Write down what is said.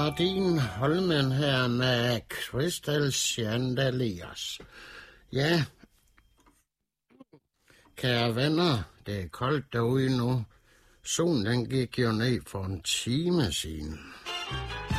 Din Holmen her med Crystal Chandeliers. Ja, kære venner, det er koldt derude nu. Solen den gik jo ned for en time siden.